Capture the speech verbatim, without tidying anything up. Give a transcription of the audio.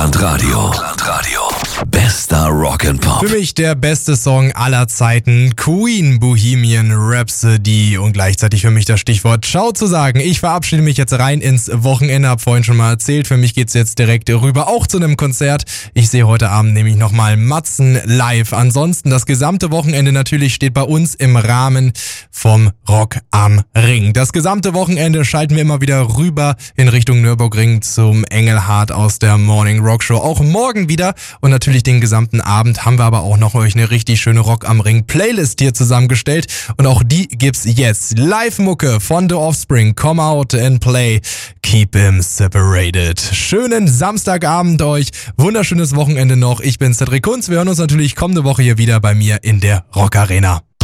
Rockland Radio. Rockland Radio. Bester Rock'n'Pop. Für mich der beste Song aller Zeiten, Queen, Bohemian Rhapsody, und gleichzeitig für mich das Stichwort Ciao zu sagen. Ich verabschiede mich jetzt rein ins Wochenende, hab vorhin schon mal erzählt, für mich geht's jetzt direkt rüber, auch zu einem Konzert. Ich sehe heute Abend nämlich nochmal Matzen live. Ansonsten das gesamte Wochenende natürlich steht bei uns im Rahmen vom Rock am Ring. Das gesamte Wochenende schalten wir immer wieder rüber in Richtung Nürburgring zum Engelhardt aus der Morning Rock Show. Auch morgen wieder und natürlich den gesamten Abend haben wir aber auch noch euch eine richtig schöne Rock am Ring Playlist hier zusammengestellt und auch die gibt's jetzt. Live-Mucke von The Offspring, Come Out and Play, Keep 'Em Separated. Schönen Samstagabend euch, wunderschönes Wochenende noch. Ich bin Cedric Kunz, wir hören uns natürlich kommende Woche hier wieder bei mir in der Rock Arena.